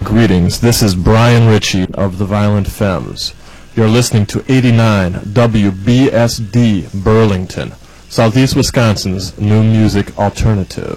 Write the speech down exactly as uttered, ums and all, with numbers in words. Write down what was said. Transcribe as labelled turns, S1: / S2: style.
S1: Greetings, this is Brian Ritchie of the Violent Femmes. You're listening to eighty-nine W B S D Burlington, Southeast Wisconsin's new music alternative.